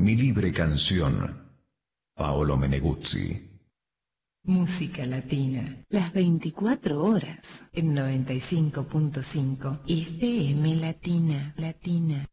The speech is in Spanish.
Mi libre canción. Paolo Meneguzzi. Música latina, las 24 horas, en 95.5 FM Latina.